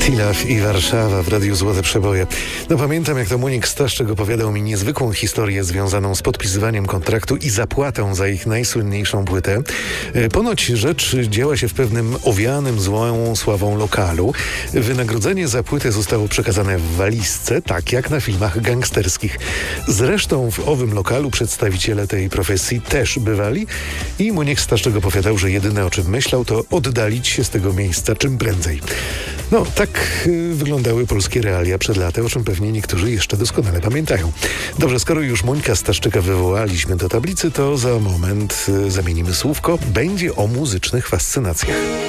Tilaw i Warszawa w Radiu Złote Przeboje. No pamiętam, jak to Monik Staszczyk opowiadał mi niezwykłą historię związaną z podpisywaniem kontraktu i zapłatą za ich najsłynniejszą płytę. Ponoć rzecz działa się w pewnym owianym złą sławą lokalu. Wynagrodzenie za płytę zostało przekazane w walizce, tak jak na filmach gangsterskich. Zresztą w owym lokalu przedstawiciele tej profesji też bywali i Monik Staszczyk opowiadał, że jedyne o czym myślał, to oddalić się z tego miejsca czym prędzej. No, tak wyglądały polskie realia przed laty, o czym pewnie niektórzy jeszcze doskonale pamiętają. Dobrze, skoro już Mońka Staszczyka wywołaliśmy do tablicy, to za moment zamienimy słówko. Będzie o muzycznych fascynacjach.